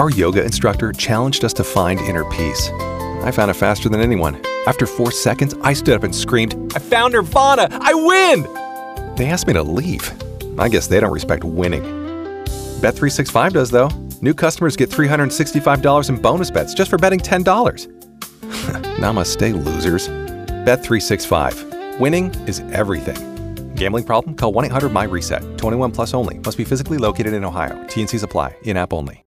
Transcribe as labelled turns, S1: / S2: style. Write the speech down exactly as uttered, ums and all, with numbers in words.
S1: Our yoga instructor challenged us to find inner peace. I found it faster than anyone. After four seconds, I stood up and screamed, "I found Nirvana! I win!" They asked me to leave. I guess they don't respect winning. Bet three sixty-five does, though. New customers get three hundred sixty-five dollars in bonus bets just for betting ten dollars. Namaste, losers. Bet three sixty-five. Winning is everything. Gambling problem? Call one eight hundred M Y RESET. twenty-one plus only. Must be physically located in Ohio. T and Cs apply. In-app only.